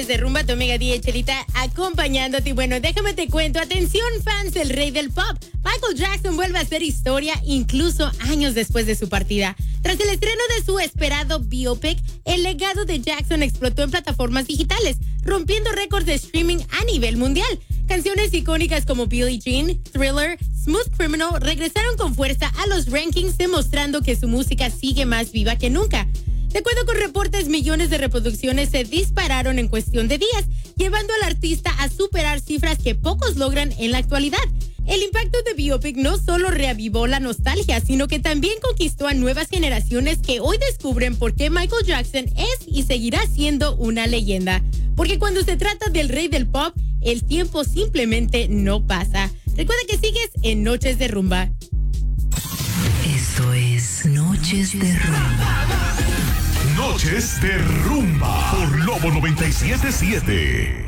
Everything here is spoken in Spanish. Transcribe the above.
De Rumba, tu amiga DJ Chelita acompañándote. Y bueno, déjame te cuento, atención fans del rey del pop. Michael Jackson vuelve a hacer historia incluso años después de su partida. Tras el estreno de su esperado biopic, el legado de Jackson explotó en plataformas digitales, rompiendo récords de streaming a nivel mundial. Canciones icónicas como Billie Jean, Thriller, Smooth Criminal regresaron con fuerza a los rankings, demostrando que su música sigue más viva que nunca. De acuerdo con reportes, millones de reproducciones se dispararon en cuestión de días, llevando al artista a superar cifras que pocos logran en la actualidad. El impacto de Biopic no solo reavivó la nostalgia, sino que también conquistó a nuevas generaciones que hoy descubren por qué Michael Jackson es y seguirá siendo una leyenda. Porque cuando se trata del rey del pop, el tiempo simplemente no pasa. Recuerda que sigues en Noches de Rumba. Esto es Noches de Rumba. Noches de Rumba por Lobo 97.7.